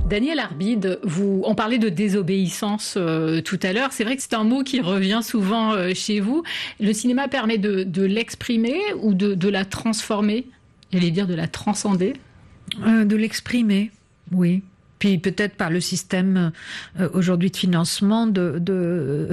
Daniel Arbide, on parlait de désobéissance tout à l'heure. C'est vrai que c'est un mot qui revient souvent chez vous. Le cinéma permet de l'exprimer ou de la transformer? J'allais dire de la transcender. De l'exprimer, oui. Puis peut-être par le système aujourd'hui de financement de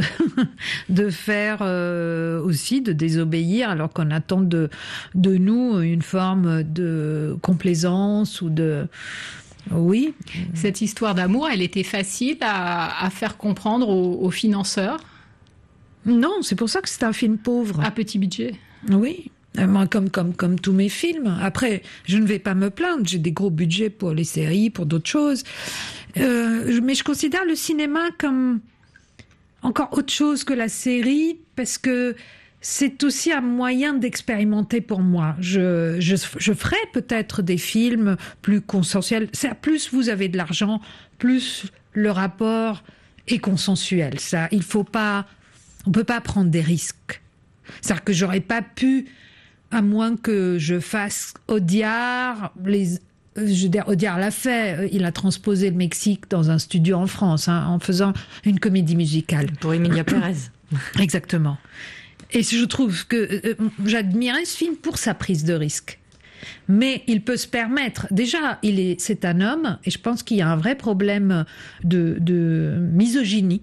faire aussi, de désobéir, alors qu'on attend de nous une forme de complaisance ou de... Oui. Cette histoire d'amour, elle était facile à faire comprendre aux financeurs? Non, c'est pour ça que c'est un film pauvre. À petit budget? Oui. Moi, comme tous mes films. Après, je ne vais pas me plaindre. J'ai des gros budgets pour les séries, pour d'autres choses. Mais je considère le cinéma comme encore autre chose que la série, parce que c'est aussi un moyen d'expérimenter pour moi. Je ferai peut-être des films plus consensuels. Plus vous avez de l'argent, plus le rapport est consensuel. Ça, on peut pas prendre des risques. C'est-à-dire que j'aurais pas pu, à moins que je fasse Audiard, Audiard l'a fait, il a transposé le Mexique dans un studio en France, en faisant une comédie musicale. Pour Emilia Pérez. Exactement. Et je trouve que j'admirais ce film pour sa prise de risque. Mais il peut se permettre. Déjà, c'est un homme, et je pense qu'il y a un vrai problème de misogynie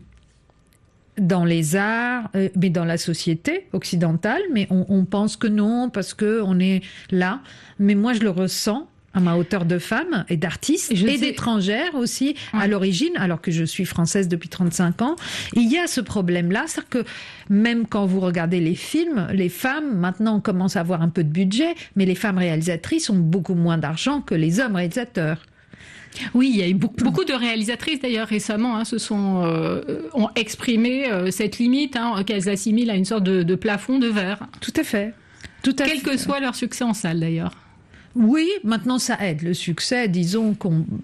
dans les arts, mais dans la société occidentale. Mais on pense que non, parce que on est là. Mais moi, je le ressens à ma hauteur de femme et d'artiste et d'étrangère aussi à l'origine, alors que je suis française depuis 35 ans. Il y a ce problème-là, c'est-à-dire que même quand vous regardez les films, les femmes, maintenant, on commence à avoir un peu de budget, mais les femmes réalisatrices ont beaucoup moins d'argent que les hommes réalisateurs. Oui, il y a eu beaucoup de réalisatrices d'ailleurs récemment ont exprimé cette limite qu'elles assimilent à une sorte de plafond de verre. Tout à fait. Quel que soit leur succès en salle d'ailleurs. Oui, maintenant ça aide. Le succès, disons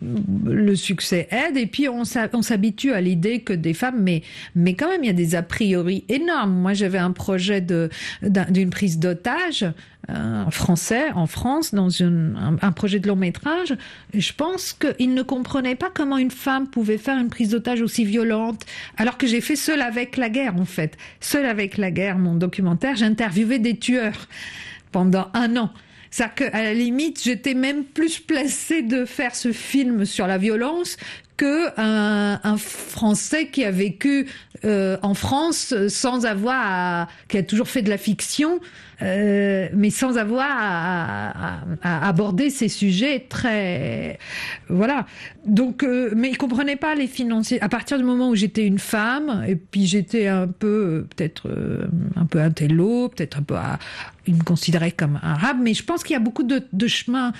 le succès aide, et puis on s'habitue à l'idée que des femmes, mais quand même il y a des a priori énormes. Moi j'avais un projet d'une prise d'otage français en France dans un projet de long métrage. Je pense qu'ils ne comprenaient pas comment une femme pouvait faire une prise d'otage aussi violente, alors que j'ai fait Seul avec la guerre en fait. Seul avec la guerre, mon documentaire, j'ai interviewé des tueurs pendant 1 an. C'est-à-dire qu'à la limite, j'étais même plus placée de faire ce film sur la violence que un Français qui a vécu en France sans avoir qui a toujours fait de la fiction, mais sans avoir à aborder ces sujets très... Voilà. Donc, mais ils comprenaient pas les financiers. À partir du moment où j'étais une femme, et puis j'étais un peu, peut-être un peu intello, peut-être un peu ils me considéraient comme arabe, mais je pense qu'il y a beaucoup de chemins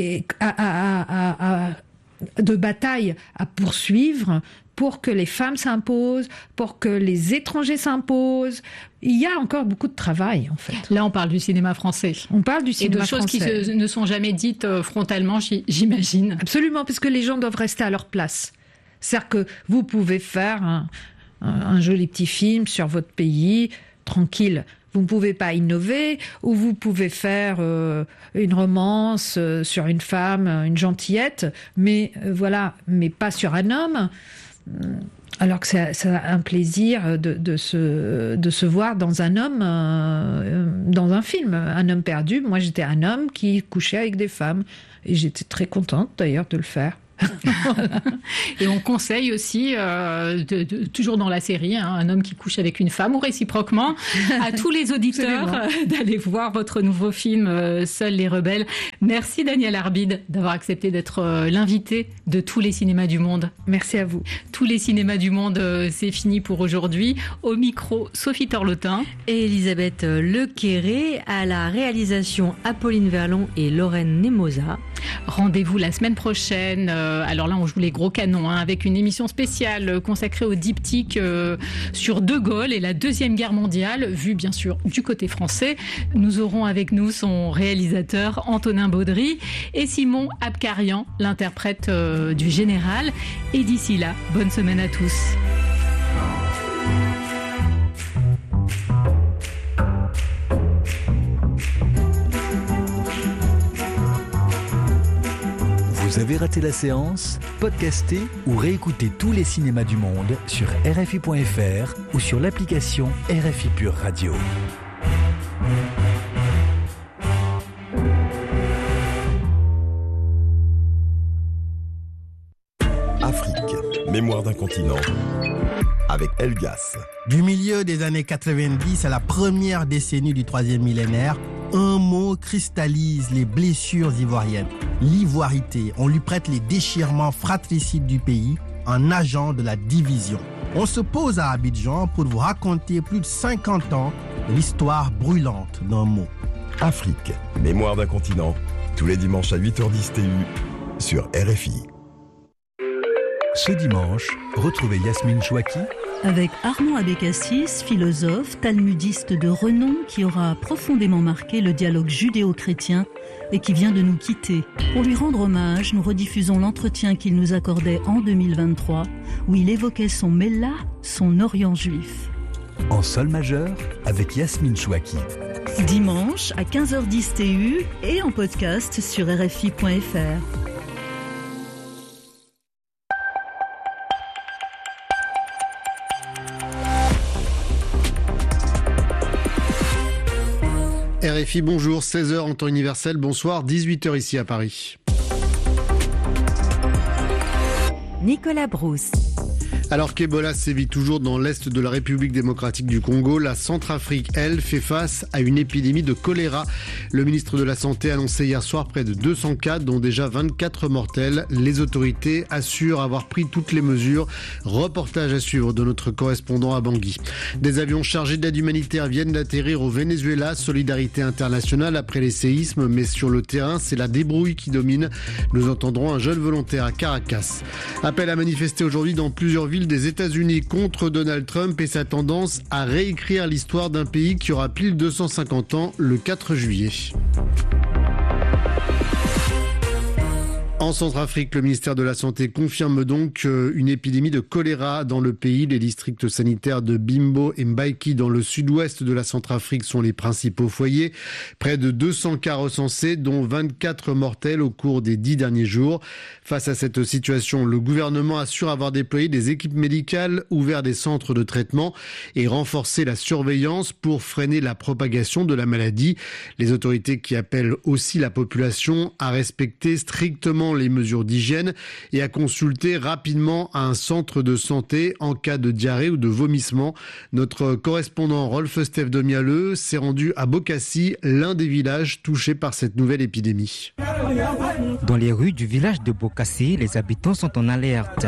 de bataille à poursuivre pour que les femmes s'imposent, pour que les étrangers s'imposent. Il y a encore beaucoup de travail, en fait. Là, on parle du cinéma français. On parle du cinéma français. Et de choses qui ne sont jamais dites frontalement, j'imagine. Absolument, parce que les gens doivent rester à leur place. C'est-à-dire que vous pouvez faire un joli petit film sur votre pays, tranquille. Vous ne pouvez pas innover, ou vous pouvez faire une romance sur une femme, une gentillette, mais voilà, mais pas sur un homme. Alors que c'est un plaisir de se voir dans un homme, dans un film. Un homme perdu, moi j'étais un homme qui couchait avec des femmes. Et j'étais très contente d'ailleurs de le faire. Et on conseille aussi, toujours dans la série, un homme qui couche avec une femme, ou réciproquement, à tous les auditeurs d'aller voir votre nouveau film Seuls les rebelles. Merci Daniel Arbide d'avoir accepté d'être l'invité de tous les cinémas du monde. Merci à vous. Tous les cinémas du monde, c'est fini pour aujourd'hui. Au micro, Sophie Torlotin et Elisabeth Lequéré, à la réalisation Apolline Verlon et Lorraine Nemosa. Rendez-vous la semaine prochaine. Alors là, on joue les gros canons, avec une émission spéciale consacrée au diptyque sur De Gaulle et la Deuxième Guerre mondiale, vue bien sûr du côté français. Nous aurons avec nous son réalisateur Antonin Baudry et Simon Abkarian, l'interprète du général. Et d'ici là, bonne semaine à tous. Vous avez raté la séance? Podcastez ou réécoutez tous les cinémas du monde sur RFI.fr ou sur l'application RFI Pure Radio. Afrique, mémoire d'un continent, avec Elgas. Du milieu des années 90 à la première décennie du troisième millénaire, un mot cristallise les blessures ivoiriennes. L'ivoirité. On lui prête les déchirements fratricides du pays, un agent de la division. On se pose à Abidjan pour vous raconter plus de 50 ans de l'histoire brûlante d'un mot. Afrique, mémoire d'un continent, tous les dimanches à 8h10 TU sur RFI. Ce dimanche, retrouvez Yasmine Chouaki avec Armand Abécassis, philosophe, talmudiste de renom qui aura profondément marqué le dialogue judéo-chrétien et qui vient de nous quitter. Pour lui rendre hommage, nous rediffusons l'entretien qu'il nous accordait en 2023 où il évoquait son Mellah, son Orient juif. En sol majeur avec Yasmine Chouaki. Dimanche à 15h10 TU et en podcast sur RFI.fr. RFI, bonjour, 16h en temps universel, bonsoir, 18h ici à Paris. Nicolas Brousse. Alors qu'Ebola sévit toujours dans l'est de la République démocratique du Congo, la Centrafrique, elle, fait face à une épidémie de choléra. Le ministre de la Santé a annoncé hier soir près de 200 cas, dont déjà 24 mortels. Les autorités assurent avoir pris toutes les mesures. Reportage à suivre de notre correspondant à Bangui. Des avions chargés d'aide humanitaire viennent d'atterrir au Venezuela. Solidarité internationale après les séismes, mais sur le terrain, c'est la débrouille qui domine. Nous entendrons un jeune volontaire à Caracas. Appel à manifester aujourd'hui dans plusieurs villes des États-Unis contre Donald Trump et sa tendance à réécrire l'histoire d'un pays qui aura pile 250 ans le 4 juillet. En Centrafrique, le ministère de la Santé confirme donc une épidémie de choléra dans le pays. Les districts sanitaires de Bimbo et Mbaïki dans le sud-ouest de la Centrafrique sont les principaux foyers. Près de 200 cas recensés, dont 24 mortels au cours des 10 derniers jours. Face à cette situation, le gouvernement assure avoir déployé des équipes médicales, ouvert des centres de traitement et renforcé la surveillance pour freiner la propagation de la maladie. Les autorités qui appellent aussi la population à respecter strictement les mesures d'hygiène et à consulter rapidement un centre de santé en cas de diarrhée ou de vomissement. Notre correspondant Rolf Steve Domialeux s'est rendu à Bokassi, l'un des villages touchés par cette nouvelle épidémie. Dans les rues du village de Bokassi, les habitants sont en alerte.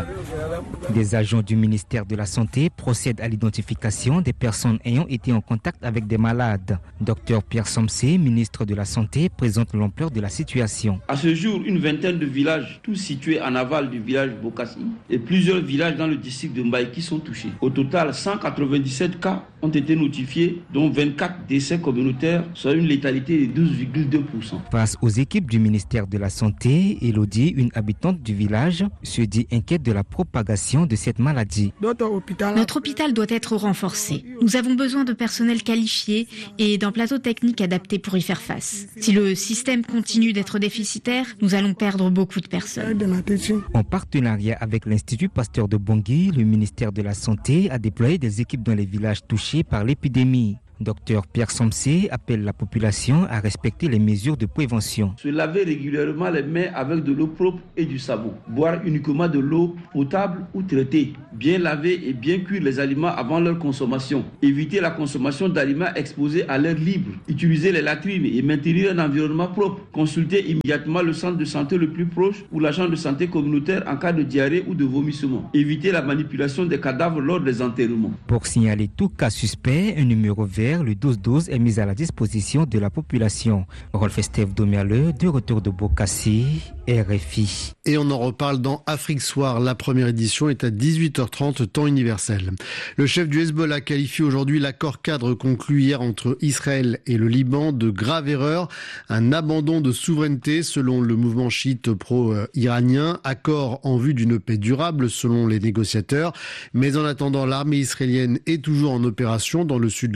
Des agents du ministère de la Santé procèdent à l'identification des personnes ayant été en contact avec des malades. Dr Pierre Somsé, ministre de la Santé, présente l'ampleur de la situation. À ce jour, une vingtaine de villages, tous situés en aval du village Bokassi, et plusieurs villages dans le district de Mbaïki sont touchés. Au total, 197 cas ont été notifiés, dont 24 décès communautaires, soit une létalité de 12,2%. Face aux équipes du ministère de la Santé, Elodie, une habitante du village, se dit inquiète de la propagation de cette maladie. Notre hôpital doit être renforcé. Nous avons besoin de personnel qualifié et d'un plateau technique adapté pour y faire face. Si le système continue d'être déficitaire, nous allons perdre beaucoup de personnes. En partenariat avec l'Institut Pasteur de Bangui, le ministère de la Santé a déployé des équipes dans les villages touchés par l'épidémie. Dr Pierre Somsé appelle la population à respecter les mesures de prévention. Se laver régulièrement les mains avec de l'eau propre et du savon. Boire uniquement de l'eau potable ou traitée. Bien laver et bien cuire les aliments avant leur consommation. Éviter la consommation d'aliments exposés à l'air libre. Utiliser les latrines et maintenir un environnement propre. Consulter immédiatement le centre de santé le plus proche ou l'agent de santé communautaire en cas de diarrhée ou de vomissement. Éviter la manipulation des cadavres lors des enterrements. Pour signaler tout cas suspect, un numéro vert, le 1212, est mis à la disposition de la population. Rolf Steve Domialeux, de retour de Bokassi, RFI. Et on en reparle dans Afrique Soir. La première édition est à 18h30, temps universel. Le chef du Hezbollah qualifie aujourd'hui l'accord cadre conclu hier entre Israël et le Liban de grave erreur. Un abandon de souveraineté selon le mouvement chiite pro-iranien. Accord en vue d'une paix durable selon les négociateurs. Mais en attendant, l'armée israélienne est toujours en opération dans le sud Liban.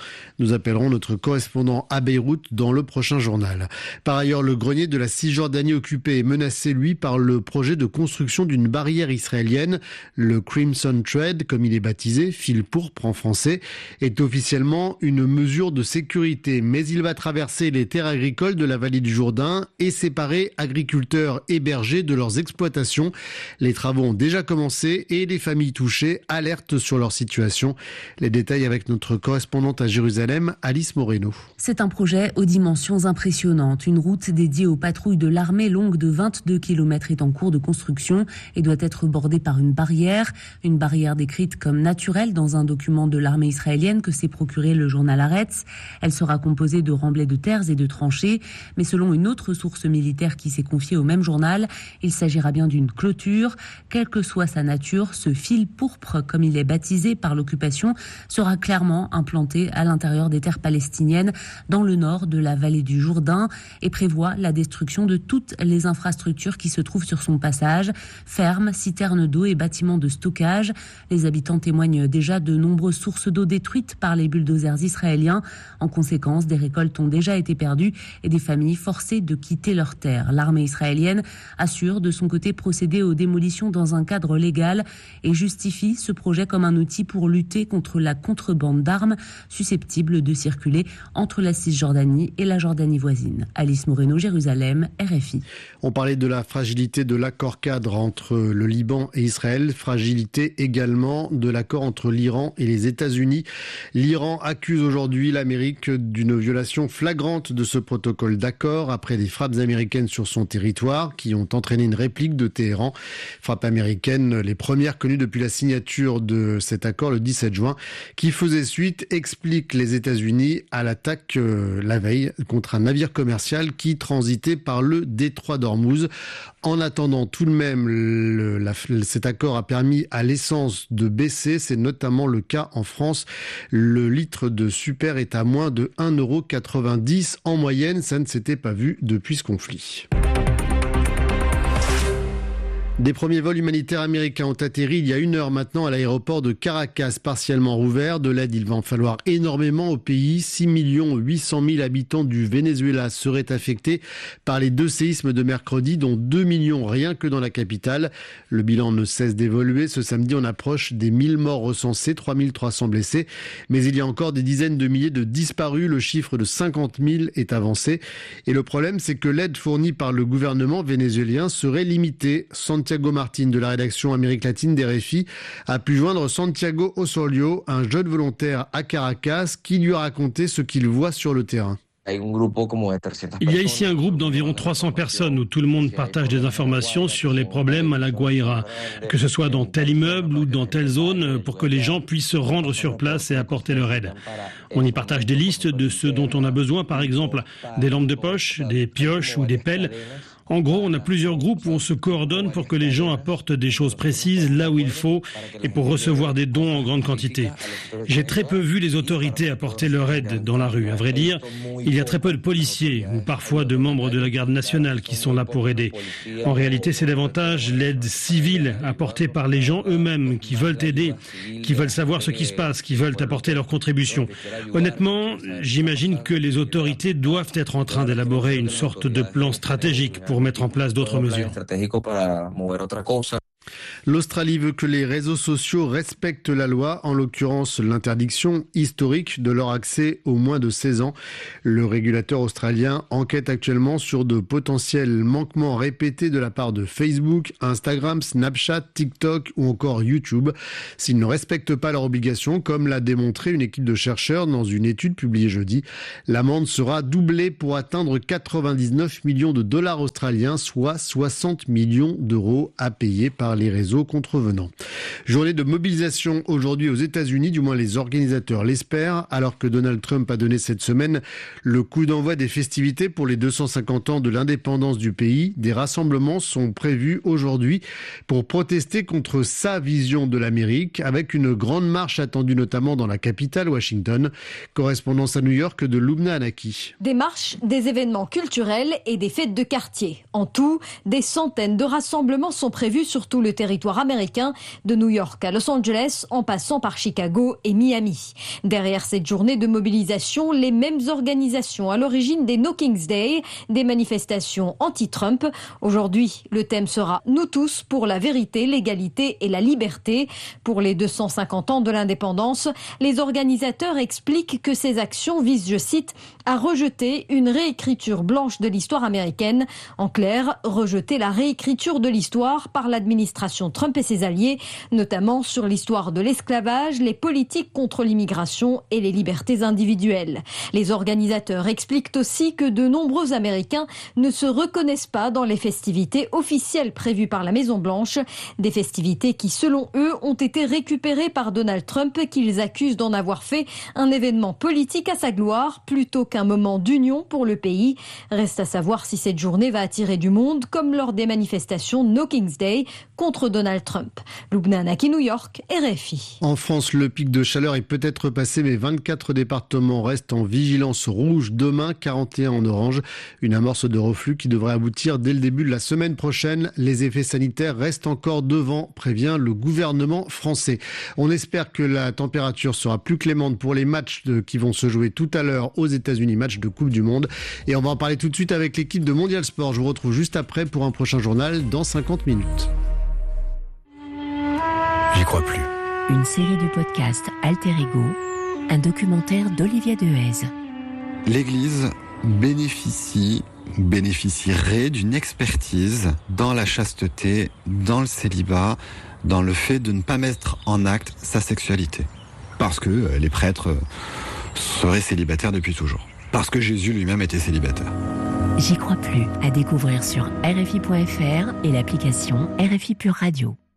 Nous appellerons notre correspondant à Beyrouth dans le prochain journal. Par ailleurs, le grenier de la Cisjordanie occupé est menacé, lui, par le projet de construction d'une barrière israélienne. Le Crimson Thread, comme il est baptisé, fil pourpre en français, est officiellement une mesure de sécurité. Mais il va traverser les terres agricoles de la vallée du Jourdain et séparer agriculteurs et bergers de leurs exploitations. Les travaux ont déjà commencé et les familles touchées alertent sur leur situation. Les détails avec notre correspondante à Jérusalem, Alice Moreno. C'est un projet aux dimensions impressionnantes. Une route dédiée aux patrouilles de l'armée longue de 22 km est en cours de construction et doit être bordée par une barrière décrite comme naturelle dans un document de l'armée israélienne que s'est procuré le journal Haaretz. Elle sera composée de remblais de terres et de tranchées, mais selon une autre source militaire qui s'est confiée au même journal, il s'agira bien d'une clôture. Quelle que soit sa nature, ce fil pourpre, comme il est baptisé par l'occupation, sera clairement implanté à l'intérieur des terres palestiniennes, dans le nord de la vallée du Jourdain, et prévoit la destruction de toutes les infrastructures qui se trouvent sur son passage, fermes, citernes d'eau et bâtiments de stockage. Les habitants témoignent déjà de nombreuses sources d'eau détruites par les bulldozers israéliens. En conséquence, des récoltes ont déjà été perdues et des familles forcées de quitter leurs terres. L'armée israélienne assure de son côté procéder aux démolitions dans un cadre légal et justifie ce projet comme un outil pour lutter contre la contrebande d'armes susceptibles de circuler entre la Cisjordanie et la Jordanie voisine. Alice Moreno, Jérusalem, RFI. On parlait de la fragilité de l'accord cadre entre le Liban et Israël, fragilité également de l'accord entre l'Iran et les États-Unis. L'Iran accuse aujourd'hui l'Amérique d'une violation flagrante de ce protocole d'accord après des frappes américaines sur son territoire qui ont entraîné une réplique de Téhéran. Frappes américaines, les premières connues depuis la signature de cet accord le 17 juin, qui faisait suite, explique les États-Unis, à l'attaque la veille contre un navire commercial qui transitait par le détroit d'Ormuz. En attendant, tout de même, cet accord a permis à l'essence de baisser. C'est notamment le cas en France. Le litre de super est à moins de 1,90 € en moyenne. Ça ne s'était pas vu depuis ce conflit. Des premiers vols humanitaires américains ont atterri il y a 1 heure maintenant à l'aéroport de Caracas, partiellement rouvert. De l'aide, il va en falloir énormément au pays. 6 800 000 habitants du Venezuela seraient affectés par les 2 séismes de mercredi, dont 2 millions rien que dans la capitale. Le bilan ne cesse d'évoluer. Ce samedi, on approche des 1000 morts recensés, 3 300 blessés. Mais il y a encore des dizaines de milliers de disparus. Le chiffre de 50 000 est avancé. Et le problème, c'est que l'aide fournie par le gouvernement vénézuélien serait limitée. Santiago Martin de la rédaction Amérique latine d'RFI a pu joindre Santiago Osorio, un jeune volontaire à Caracas, qui lui a raconté ce qu'il voit sur le terrain. Il y a ici un groupe d'environ 300 personnes où tout le monde partage des informations sur les problèmes à La Guaira, que ce soit dans tel immeuble ou dans telle zone, pour que les gens puissent se rendre sur place et apporter leur aide. On y partage des listes de ce dont on a besoin, par exemple des lampes de poche, des pioches ou des pelles. En gros, on a plusieurs groupes où on se coordonne pour que les gens apportent des choses précises là où il faut et pour recevoir des dons en grande quantité. J'ai très peu vu les autorités apporter leur aide dans la rue. À vrai dire, il y a très peu de policiers ou parfois de membres de la garde nationale qui sont là pour aider. En réalité, c'est davantage l'aide civile apportée par les gens eux-mêmes qui veulent aider, qui veulent savoir ce qui se passe, qui veulent apporter leur contribution. Honnêtement, j'imagine que les autorités doivent être en train d'élaborer une sorte de plan stratégique pour mettre en place d'autres mesures. L'Australie veut que les réseaux sociaux respectent la loi, en l'occurrence l'interdiction historique de leur accès aux moins de 16 ans. Le régulateur australien enquête actuellement sur de potentiels manquements répétés de la part de Facebook, Instagram, Snapchat, TikTok ou encore YouTube. S'ils ne respectent pas leurs obligations, comme l'a démontré une équipe de chercheurs dans une étude publiée jeudi, l'amende sera doublée pour atteindre 99 millions de dollars australiens, soit 60 millions d'euros à payer par les réseaux contrevenants. Journée de mobilisation aujourd'hui aux États-Unis, du moins les organisateurs l'espèrent, alors que Donald Trump a donné cette semaine le coup d'envoi des festivités pour les 250 ans de l'indépendance du pays. Des rassemblements sont prévus aujourd'hui pour protester contre sa vision de l'Amérique, avec une grande marche attendue notamment dans la capitale, Washington. Correspondance à New York de Loubna Anaki. Des marches, des événements culturels et des fêtes de quartier. En tout, des centaines de rassemblements sont prévus sur tout le territoire territoire américain, de New York à Los Angeles, en passant par Chicago et Miami. Derrière cette journée de mobilisation, les mêmes organisations à l'origine des No Kings Day, des manifestations anti-Trump. Aujourd'hui, le thème sera « Nous tous pour la vérité, l'égalité et la liberté ». Pour les 250 ans de l'indépendance, les organisateurs expliquent que ces actions visent, je cite, à rejeter une réécriture blanche de l'histoire américaine. En clair, rejeter la réécriture de l'histoire par l'administration Trump et ses alliés, notamment sur l'histoire de l'esclavage, les politiques contre l'immigration et les libertés individuelles. Les organisateurs expliquent aussi que de nombreux Américains ne se reconnaissent pas dans les festivités officielles prévues par la Maison-Blanche, des festivités qui, selon eux, ont été récupérées par Donald Trump, qu'ils accusent d'en avoir fait un événement politique à sa gloire, plutôt qu'un moment d'union pour le pays. Reste à savoir si cette journée va attirer du monde, comme lors des manifestations No Kings Day contre Donald Trump. Lubna Anaki, New York, RFI. En France, le pic de chaleur est peut-être passé, mais 24 départements restent en vigilance rouge. Demain, 41 en orange. Une amorce de reflux qui devrait aboutir dès le début de la semaine prochaine. Les effets sanitaires restent encore devant, prévient le gouvernement français. On espère que la température sera plus clémente pour les matchs qui vont se jouer tout à l'heure aux États-Unis, match de Coupe du Monde. Et on va en parler tout de suite avec l'équipe de Mondial Sport. Je vous retrouve juste après pour un prochain journal dans 50 minutes. J'y crois plus. Une série de podcasts Alter Ego, un documentaire d'Olivier Dehaze. L'Église bénéficierait d'une expertise dans la chasteté, dans le célibat, dans le fait de ne pas mettre en acte sa sexualité. Parce que les prêtres seraient célibataires depuis toujours. Parce que Jésus lui-même était célibataire. J'y crois plus, à découvrir sur RFI.fr et l'application RFI Pure Radio.